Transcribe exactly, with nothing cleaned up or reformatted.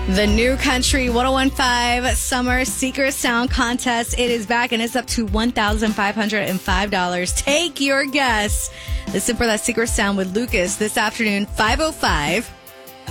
The New Country ten fifteen Summer Secret Sound Contest. It is back and it's up to one thousand five hundred five dollars. Take your guess. Listen for that secret sound with Lucas this afternoon, five oh five.